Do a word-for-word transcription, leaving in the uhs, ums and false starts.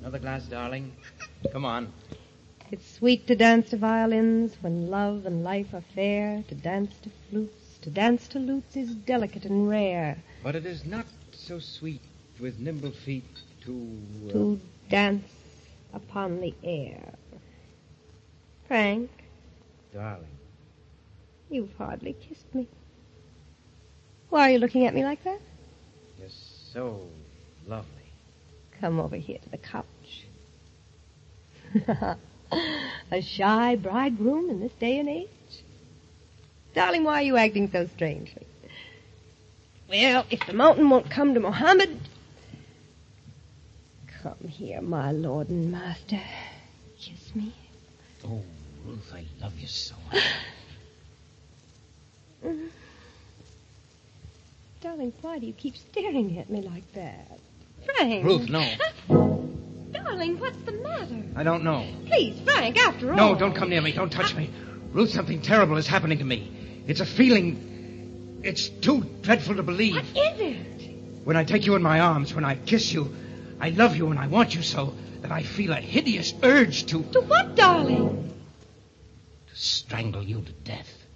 Another glass, darling? Come on. It's sweet to dance to violins when love and life are fair. To dance to flutes, to dance to lutes is delicate and rare. But it is not so sweet with nimble feet to... Uh... To dance upon the air. Frank. Darling. You've hardly kissed me. Why are you looking at me like that? You're so lovely. Come over here to the couch. A shy bridegroom in this day and age? Darling, why are you acting so strangely? Well, if the mountain won't come to Mohammed... Come here, my lord and master. Kiss me. Oh, Ruth, I love you so. Mm. Darling, why do you keep staring at me like that? Frank! Ruth, no. Darling, what's the matter? I don't know. Please, Frank, after all... No, don't come near me. Don't touch me. Ruth, something terrible is happening to me. It's a feeling... It's too dreadful to believe. What is it? When I take you in my arms, when I kiss you, I love you and I want you so that I feel a hideous urge to... To what, darling? To strangle you to death.